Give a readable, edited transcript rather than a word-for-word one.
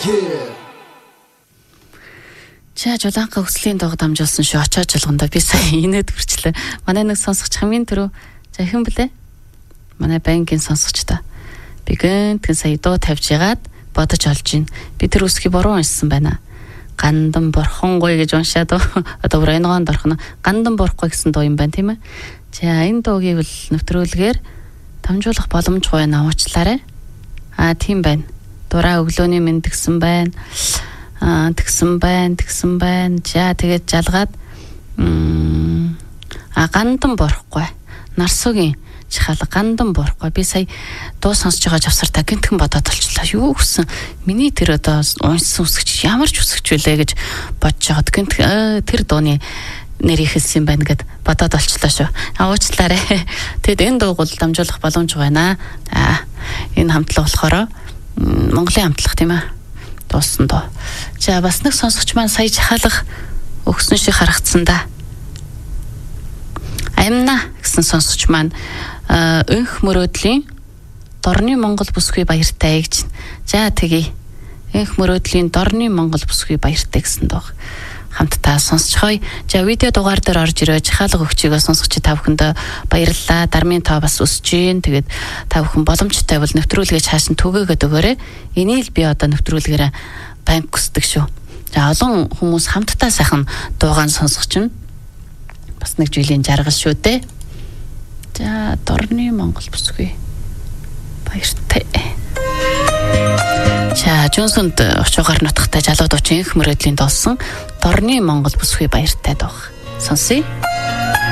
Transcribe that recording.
За жулаанхаа хүслийн дагуу дамжуулсан шүү. Очоо жолгондоо би сая инээд хүрчлээ. Манай нэг сонсогч хамгийн түрүү за хэн блэ? Манай банкын сонсогч та. Би гэнтхэн сая дуу тавьж ягаад бодож олж ийн. Би тэр үсгийг буруу уншсан байна. Гандан борхонгүй гэж уншаад одоо бүр эногонд орхно. Гандан борхгүй гэсэн дуу юм байна тийм ээ. За энэ дуугийг бол нэвтрүүлгээр дамжуулах боломжгүй байна. Уучлаарай. Тийм байна. Дураа өглөөний мэнд гэсэн байна. Тэгсэн байна. За тэгээд жалгаад гандан борхгүй. Нарсуугийн чахал гандан борхгүй. Би сая дуу сонсож байгаа завсартаа гинтхэн бодоод олчлаа. Юу гэсэн миний тэр одоо уншсан үсгч ямар ч үсгч үлээ гэж бодож байгаад гинтхэн тэр дууны нэр ихэлсэн байна гэд бодоод олчлаа шүү. Уучлаарай. Тэгэд энэ дууг бол дамжуулах боломжгүй байна. Энэ хамтлаг болохоор Монголын хамтлаг тийм ээ. Дууссан доо. За бас нэг сонсогч маань сая жахалах өгсөн шиг харагдсан да. Аймна гэсэн сонсогч маань өнх мөрөөдлийн Дорны Монгол бүсгүй баяртай гэж. За тэгье. Өнх мөрөөдлийн Дорны Монгол бүсгүй баяртай гэсэн доо. Хамтдаа сонсцгоё. За видео дугаар дээр орж ирээ жахалах өгчийгөө сонсогч та бүхэндээ баярлалаа. Дармын тоо бас өсөж гин. Тэгээд та бүхэн боломжтой бол нэвтрүүлгээ цааш нь түгээгээд өгөөрэй. Энийг л би одоо нэвтрүүлгээрээ банк хүсдэг шүү. За олон хүмүүс хамтдаа сайхан дуугаан сонсогч нь бас нэг жилийн жаргал шүү дээ. За Дорны Монгол бүсгүй баяртай. За Жонсонд очоогаар нутагтай жалууд учин их мөрөдлийн долсон Дорны Монгол бүсгүй баяртай дуух. Сонсъё.